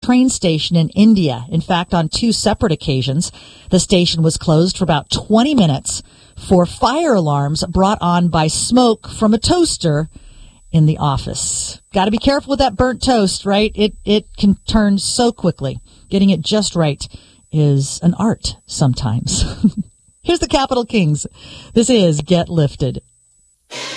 train station in India. In fact, on 2 separate occasions, the station was closed for about 20 minutes for fire alarms brought on by smoke from a toaster in the office. Got to be careful with that burnt toast, right? It can turn so quickly. Getting it just right is an art sometimes. Here's the Capital Kings. This is Get Lifted.